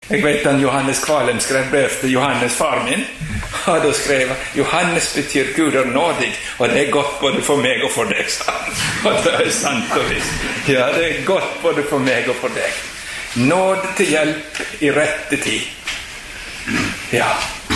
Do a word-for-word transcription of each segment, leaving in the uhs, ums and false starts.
Jeg vet han Johannes Kvalem skrev brev til Johannes, far min, og da skrev han, Johannes betyr Gud er nådig, og det er godt både for meg og for deg, sa han. Og det er sant og visst. Ja, det er godt både for meg og for deg. Nåde til hjelp i rette tid. Ja.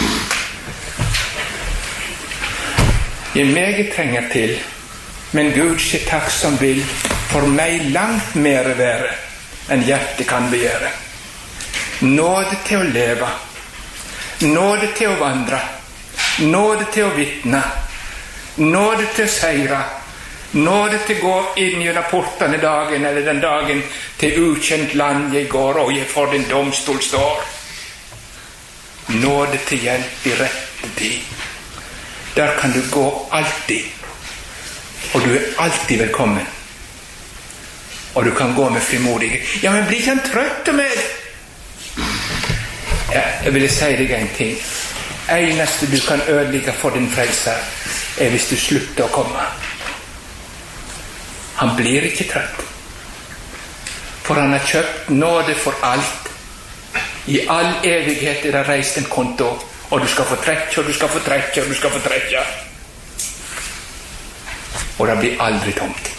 Jeg meget trenger til, men Gud skje takk som vil for meg langt mer være enn hjertet kan begjære. Nåde til å leve, nåde til å vandre, nåde til å vittne, nåde til å seire, nåde til å gå inn gjennom portene dagen eller den dagen til ukjent land jeg går og jeg for din domstol står. Nåde til hjelp i rette tid. Der kan du gå alltid, og du er alltid velkommen. Og du kan gå med frimodighet. Ja, men blir ikke han trøtt med? Ja, jeg vil si deg en ting. Eneste du kan ødelegge for din frelser er hvis du slutter å komme. Han blir ikke trøtt. For han har kjøpt nåde for alt. I all evighet er det reist en konto, og du skal få trekke, og du skal få trekke, og du skal få trekke. Og det blir aldri tomt.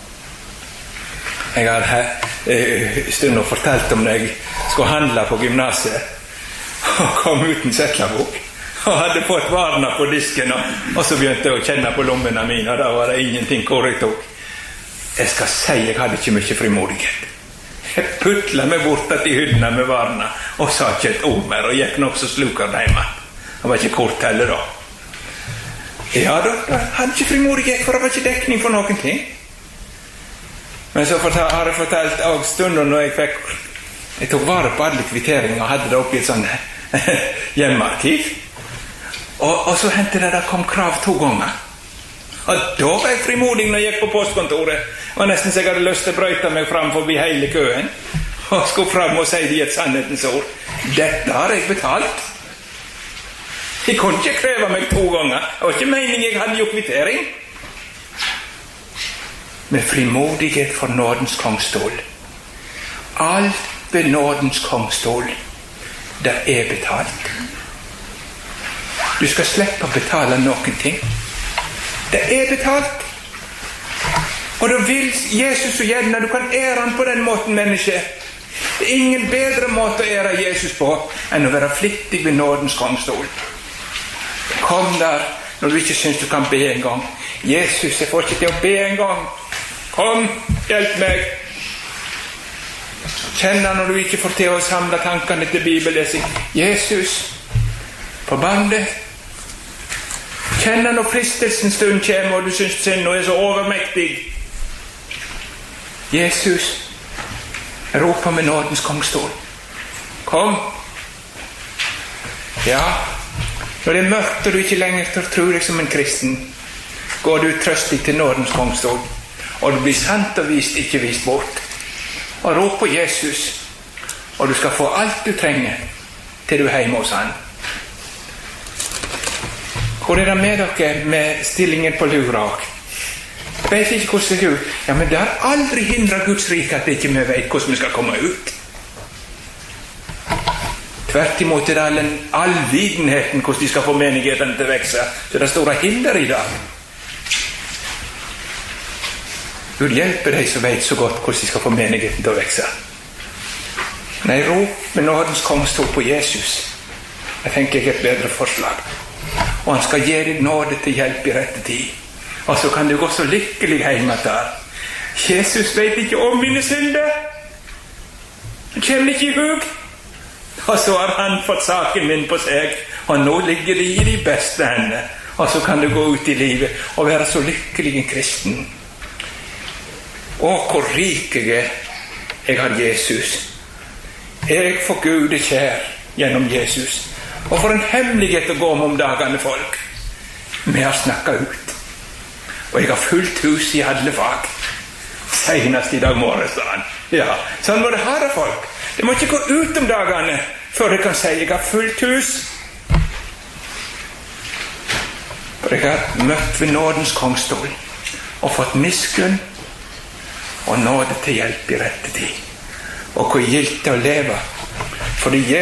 Jeg har her eh, stund og fortalt om når jeg skulle handle på gymnaset og kom uten settlebok og hadde fått varene på disken og, og så begynte jeg å kjenne på lommene mine, og da var det ingenting hvor jeg tok. Jeg skal si jeg hadde ikke mye frimodighet. Jeg putlet meg bort til hyllene med varene og sa ikke et ord mer og gikk nok så sluker det hjemme. Det var ikke kort heller da. Ja, da, da hadde ikke frimodighet, for det var ikke dekning for noen ting. Men så har jeg fortalt av stunder når jeg fikk jeg tok vare på alle kvitteringer og hadde det oppi et sånn hjemmearkiv, og, og så hendte det det kom krav to ganger, og da var jeg frimodig når jeg gikk på postkontoret, og nesten så jeg hadde lyst til å brøyte meg fram forbi hele køen og skulle fram og si det i et sannhetens ord. Dette har jeg betalt. Jeg kunne ikke kreve meg to ganger. Det var ikke meningen jeg hadde jo kvittering. Med frimodighet for nådens kongstol. Alt ved nådens kongstol, det er betalt. Du skal slippe å betale noen ting. Det er betalt. Og da vil Jesus så gjerne, du kan ære han på den måten, menneske. Det er ingen bedre måte å ære Jesus på enn å være flittig ved nådens kongstol. Kom der når du ikke synes du kan be en gang. Jesus, jeg får ikke til å be en gang. Kom, hjelp meg. Kjenner når du ikke får til å samle tankene til bibellesing. Jesus, forbann deg. Kjenner når fristelsen stund kommer og du synes synd og er så overmektig. Jesus, jeg roper med nådens kongstol. Kom. Ja, når det er mørkt og du ikke lenger tror deg som en kristen, går du trøstig til nådens kongstol, og du blir sant og vist, ikke vist bort. Og rop på Jesus, og du skal få alt du trenger til du er hjemme hos han. Hvor er det med dere med stillingen på lura? Vet ikke hvordan det ser ut. Ja, men det har aldri hindret Guds rike at ikke vi vet hvordan vi skal komme ut. Tvert imot er det all, all videnheten hvordan de skal få menigheten til å vekse. Så det er store hinder i dag. Gud hjelper deg som vet så godt hvordan de skal få menigheten til å vekse. Nei, rop med nådens kongstol på Jesus. Jeg tenker jeg er et bedre forslag. Og han skal gi deg nåde til hjelp i rette tid. Og så kan du gå så lykkelig hjemme der. Jesus vet ikke om mine synder. Han kommer ikke i hug. Og så har han fått saken min på seg. Og nå ligger det i de beste hendene. Og så kan du gå ut i livet og være så lykkelig en kristen. Å, hvor rik jeg er. Jeg har Jesus. Jeg får Gud er kjær gjennom Jesus. Og for en hemmelighet å gå om om dagene, folk. Vi har snakket ut. Og jeg har fullt hus i alle fag. Senest i dag morgen, sa han. Ja, sånn må det ha det, folk. Det må ikke gå ut om dagene før jeg kan si jeg har fullt hus. For jeg har møtt ved nådens kongstol og fått miskunn og nåde til hjelp i rette tid. Og hvor gildt det å leve. Fordi